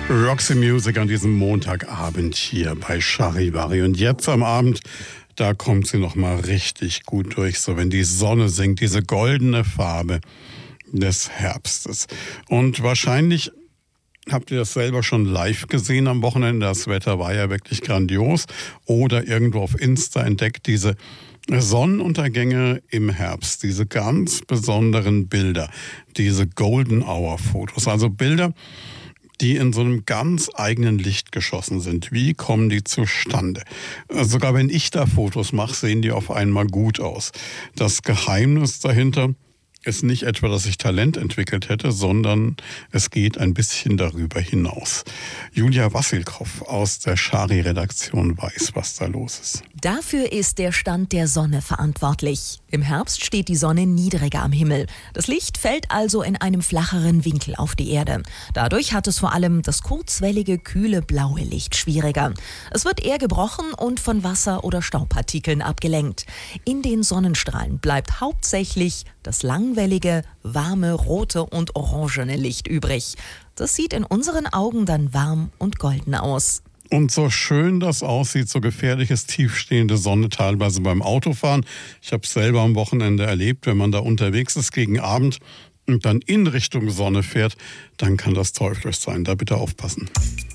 Roxy Music an diesem Montagabend hier bei Charivari. Und jetzt am Abend, da kommt sie nochmal richtig gut durch. So, wenn die Sonne sinkt, diese goldene Farbe des Herbstes. Und wahrscheinlich habt ihr das selber schon live gesehen am Wochenende. Das Wetter war ja wirklich grandios. Oder irgendwo auf Insta entdeckt diese Sonnenuntergänge im Herbst. Diese ganz besonderen Bilder. Diese Golden Hour Fotos. Also Bilder, die in so einem ganz eigenen Licht geschossen sind. Wie kommen die zustande? Sogar wenn ich da Fotos mache, sehen die auf einmal gut aus. Das Geheimnis dahinter ist nicht etwa, dass ich Talent entwickelt hätte, sondern es geht ein bisschen darüber hinaus. Julia Wassilkow aus der Chari-Redaktion weiß, was da los ist. Dafür ist der Stand der Sonne verantwortlich. Im Herbst steht die Sonne niedriger am Himmel. Das Licht fällt also in einem flacheren Winkel auf die Erde. Dadurch hat es vor allem das kurzwellige, kühle, blaue Licht schwieriger. Es wird eher gebrochen und von Wasser- oder Staubpartikeln abgelenkt. In den Sonnenstrahlen bleibt hauptsächlich das langwellige, warme, rote und orangene Licht übrig. Das sieht in unseren Augen dann warm und golden aus. Und so schön das aussieht, so gefährlich ist tiefstehende Sonne teilweise beim Autofahren. Ich habe es selber am Wochenende erlebt, wenn man da unterwegs ist gegen Abend und dann in Richtung Sonne fährt, dann kann das teuflisch sein. Da bitte aufpassen.